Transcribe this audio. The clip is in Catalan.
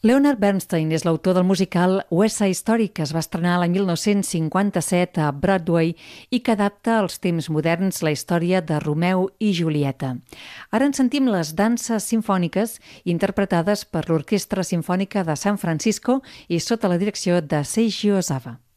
Leonard Bernstein és l'autor del musical West Side Story, que es va estrenar l'any 1957 a Broadway i que adapta als temps moderns la història de Romeu i Julieta. Ara en sentim les danses simfòniques interpretades per l'Orquestra Simfònica de San Francisco i sota la direcció de Seiji Ozawa.